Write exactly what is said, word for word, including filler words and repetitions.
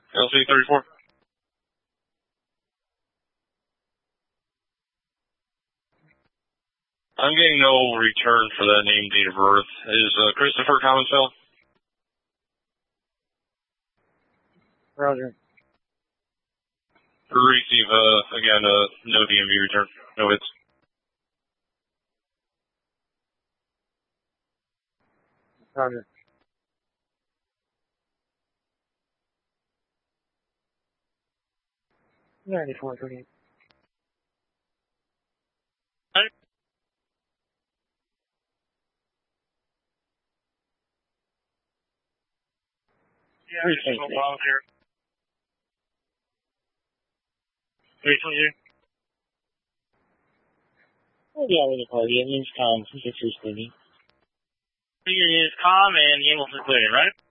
L C thirty-four. I'm getting no return for that name, date of birth. Is uh, Christopher common cell? Roger. Receive, uh, again, uh, no D M V return. No hits. Roger. ninety-four thirty-eight. Yeah, there's no problem here. Three twenty. Oh, yeah, with the party. Indian's calm. six three speaking. Union is calm and the ambulance is cleared, right?